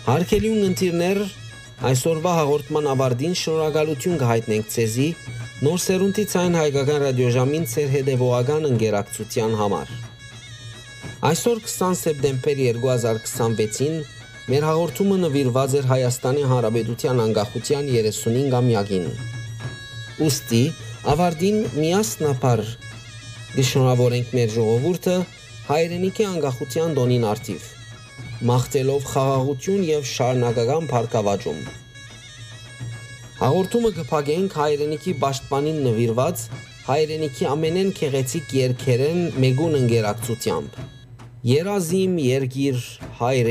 Հարգելի ունգընտիրներ, այսօրվա հաղորդման ավարտին շնորհակալություն կհայտնենք ձեզի նոր սերունդից այն հայկական ռադիոժամին ծեր հետևողական ընկերակցության համար։ Այսօր 20 սեպտեմբեր 2026-ին մեր հաղորդումը նվիրված էր Հայաստանի Հանրապետության անկախության 35-ամյակին։ Ուստի ավարտին միասնապար կշնորհավորենք մեր ժողովուրդը հայրենիքի անկախության տոնին արդիվ, մաղթելով խաղաղություն եւ շարունակական փառքավաճում։ Հաղորդումը կփակենք հայրենիքի պաշտպանին նվիրված հայրենիքի ամենեն գեղեցիկ երգերեն մեգուն ընկերակցությամբ։ Երազիմ երգիր հայր